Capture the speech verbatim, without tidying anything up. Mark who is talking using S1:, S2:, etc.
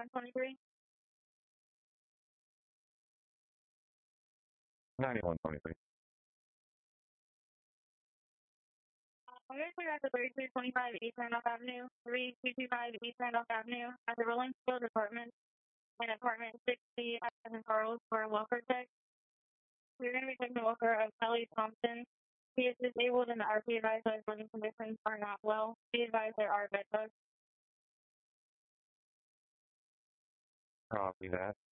S1: ninety-one twenty-three.
S2: ninety-one twenty-three.
S1: I'm going to clear out the thirty-three twenty-five East Randolph Avenue, three two two five East Randolph Avenue, at the Rolling Field Apartment, and apartment sixty at Saint Charles for a welfare check. We're going to be checking the welfare of Kelly Thompson. He is disabled and the R P advised that his living conditions are not well. Be advised there are bed bugs.
S2: Copy that.